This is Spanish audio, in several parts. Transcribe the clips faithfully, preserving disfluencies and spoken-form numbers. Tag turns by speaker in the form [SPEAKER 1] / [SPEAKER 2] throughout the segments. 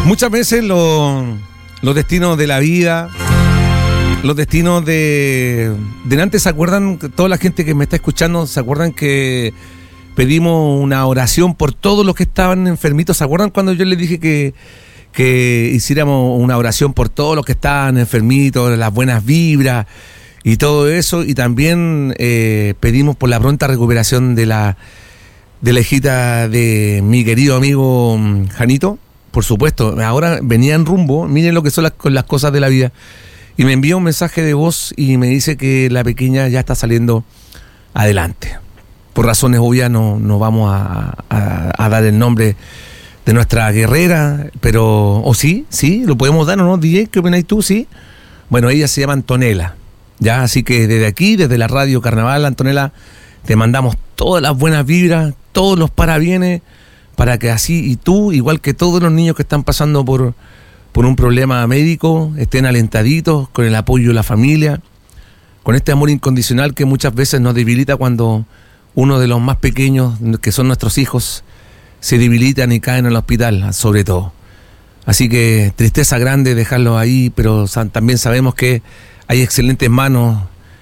[SPEAKER 1] Muchas veces lo, los destinos de la vida, los destinos de... Delante se acuerdan, toda la gente que me está escuchando, se acuerdan que pedimos una oración por todos los que estaban enfermitos. ¿Se acuerdan cuando yo les dije que, que hiciéramos una oración por todos los que estaban enfermitos, las buenas vibras y todo eso? Y también eh, pedimos por la pronta recuperación de la, de la hijita de mi querido amigo Janito. Por supuesto, ahora venía en rumbo, miren lo que son las, las cosas de la vida. Y me envía un mensaje de voz y me dice que la pequeña ya está saliendo adelante. Por razones obvias no, no vamos a, a, a dar el nombre de nuestra guerrera, pero... ¿O sí? ¿Sí? ¿Lo podemos dar o no, D J? ¿Qué opináis tú? ¿Sí? Bueno, ella se llama Antonella, ¿ya? Así que desde aquí, desde la Radio Carnaval, Antonella, te mandamos todas las buenas vibras, todos los parabienes, para que así, y tú, igual que todos los niños que están pasando por, por un problema médico, estén alentaditos, con el apoyo de la familia, con este amor incondicional que muchas veces nos debilita cuando uno de los más pequeños, que son nuestros hijos, se debilitan y caen en el hospital, sobre todo. Así que tristeza grande dejarlo ahí, pero también sabemos que hay excelentes manos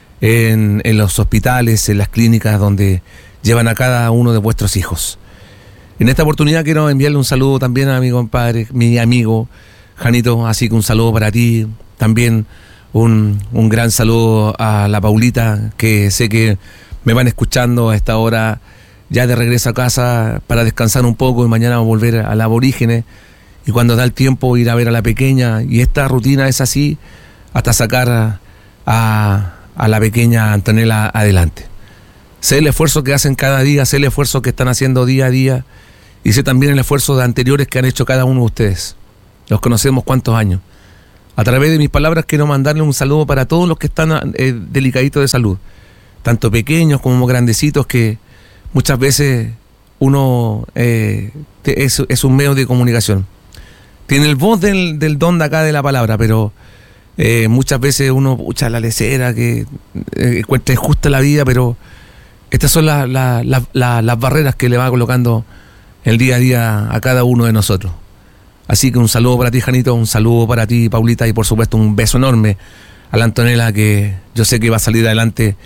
[SPEAKER 1] en, en los hospitales, en las clínicas, donde llevan a cada uno de vuestros hijos. En esta oportunidad quiero enviarle un saludo también a mi compadre, mi amigo Janito, así que un saludo para ti, también un, un gran saludo a la Paulita, que sé que me van escuchando a esta hora, ya de regreso a casa para descansar un poco y mañana volver a la Aborígenes, y cuando da el tiempo ir a ver a la pequeña, y esta rutina es así hasta sacar a, a, a la pequeña Antonella adelante. Sé el esfuerzo que hacen cada día, sé el esfuerzo que están haciendo día a día, y sé también el esfuerzo de anteriores que han hecho cada uno de ustedes. Los conocemos cuántos años. A través de mis palabras quiero mandarle un saludo para todos los que están eh, delicaditos de salud, tanto pequeños como grandecitos, que muchas veces uno eh, es, es un medio de comunicación. Tiene el voz del, del don de acá de la palabra, pero eh, muchas veces uno pucha la lecera, que eh, encuentra injusta la vida, pero estas son la, la, la, la, las barreras que le va colocando el día a día a cada uno de nosotros. Así que un saludo para ti, Janito, un saludo para ti, Paulita, y por supuesto un beso enorme a la Antonella, que yo sé que va a salir adelante,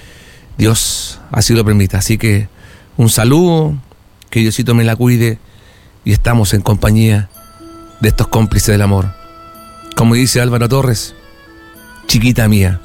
[SPEAKER 1] Dios así lo permita. Así que un saludo, que Diosito me la cuide, y estamos en compañía de estos cómplices del amor. Como dice Álvaro Torres, chiquita mía,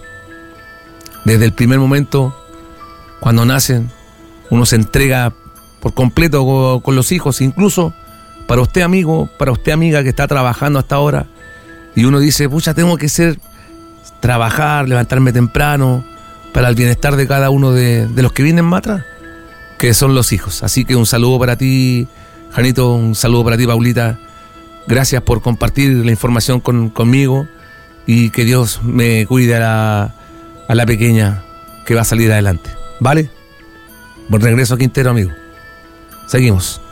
[SPEAKER 1] desde el primer momento, cuando nacen, uno se entrega por completo con, con los hijos, incluso para usted, amigo, para usted, amiga, que está trabajando hasta ahora, y uno dice, pucha, tengo que ser, trabajar, levantarme temprano, para el bienestar de cada uno de, de los que vienen más atrás, que son los hijos. Así que un saludo para ti, Janito, un saludo para ti, Paulita. Gracias por compartir la información con, conmigo, y que Dios me cuide a la, a la pequeña que va a salir adelante. ¿Vale? Buen regreso a Quintero, amigo. Seguimos.